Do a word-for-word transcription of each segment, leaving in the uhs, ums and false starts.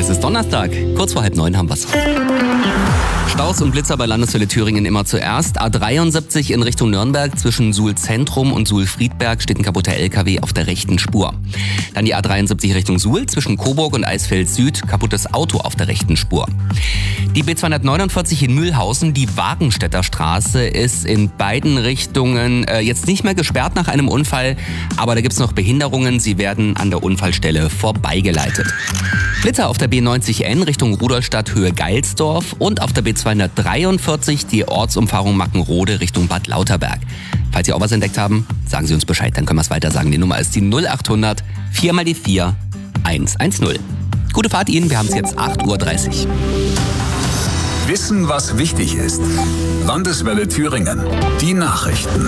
Es ist Donnerstag, kurz vor halb neun haben wir's. Staus und Blitzer bei Landeshölle Thüringen immer zuerst. A dreiundsiebzig in Richtung Nürnberg zwischen Suhl Zentrum und Suhl Friedberg steht ein kaputter L K W auf der rechten Spur. Dann die A dreiundsiebzig Richtung Suhl zwischen Coburg und Eisfeld Süd, kaputtes Auto auf der rechten Spur. Die B zweihundertneunundvierzig in Mühlhausen, die Wagenstädter Straße, ist in beiden Richtungen äh, jetzt nicht mehr gesperrt nach einem Unfall, aber da gibt's noch Behinderungen, sie werden an der Unfallstelle vorbeigeleitet. Blitzer auf der B neunzig N Richtung Rudolstadt Höhe Geilsdorf und auf der B zweihundertdreiundvierzig die Ortsumfahrung Mackenrode Richtung Bad Lauterberg. Falls Sie auch was entdeckt haben, sagen Sie uns Bescheid, dann können wir es weiter sagen. Die Nummer ist die null achthundert vier mal die vier hundertzehn. Gute Fahrt Ihnen, wir haben es jetzt acht Uhr dreißig. Wissen, was wichtig ist. Landeswelle Thüringen. Die Nachrichten.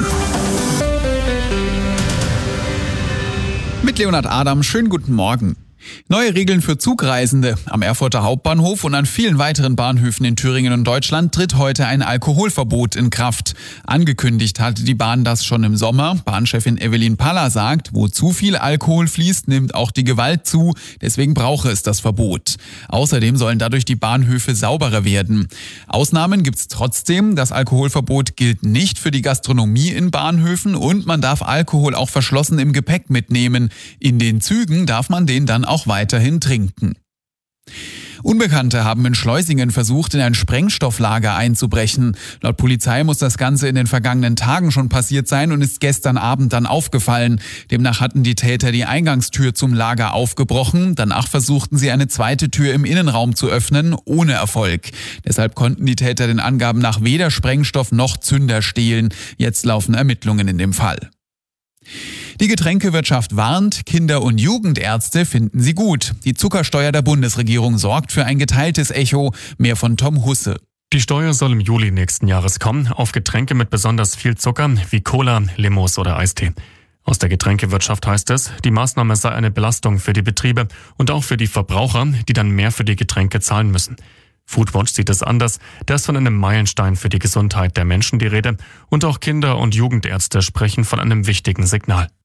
Mit Leonhard Adam, schönen guten Morgen. Neue Regeln für Zugreisende. Am Erfurter Hauptbahnhof und an vielen weiteren Bahnhöfen in Thüringen und Deutschland tritt heute ein Alkoholverbot in Kraft. Angekündigt hatte die Bahn das schon im Sommer. Bahnchefin Evelyn Paller sagt, wo zu viel Alkohol fließt, nimmt auch die Gewalt zu. Deswegen brauche es das Verbot. Außerdem sollen dadurch die Bahnhöfe sauberer werden. Ausnahmen gibt's trotzdem. Das Alkoholverbot gilt nicht für die Gastronomie in Bahnhöfen und man darf Alkohol auch verschlossen im Gepäck mitnehmen. In den Zügen darf man den dann auch auch weiterhin trinken. Unbekannte haben in Schleusingen versucht, in ein Sprengstofflager einzubrechen. Laut Polizei muss das Ganze in den vergangenen Tagen schon passiert sein und ist gestern Abend dann aufgefallen. Demnach hatten die Täter die Eingangstür zum Lager aufgebrochen. Danach versuchten sie eine zweite Tür im Innenraum zu öffnen, ohne Erfolg. Deshalb konnten die Täter den Angaben nach weder Sprengstoff noch Zünder stehlen. Jetzt laufen Ermittlungen in dem Fall. Die Getränkewirtschaft warnt, Kinder- und Jugendärzte finden sie gut. Die Zuckersteuer der Bundesregierung sorgt für ein geteiltes Echo. Mehr von Tom Husse. Die Steuer soll im Juli nächsten Jahres kommen, auf Getränke mit besonders viel Zucker wie Cola, Limos oder Eistee. Aus der Getränkewirtschaft heißt es, die Maßnahme sei eine Belastung für die Betriebe und auch für die Verbraucher, die dann mehr für die Getränke zahlen müssen. Foodwatch sieht es anders, da ist von einem Meilenstein für die Gesundheit der Menschen die Rede und auch Kinder- und Jugendärzte sprechen von einem wichtigen Signal.